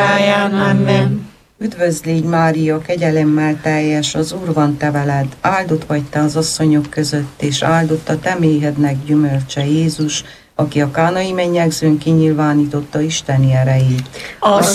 Amen. Üdvözl légy, Mária, kegyelemmel teljes, az Úr van te veled, áldott vagy te az asszonyok között, és áldott a te méhednek gyümölcse, Jézus, aki a kánai mennyegzőn kinyilvánította Isteni erejét.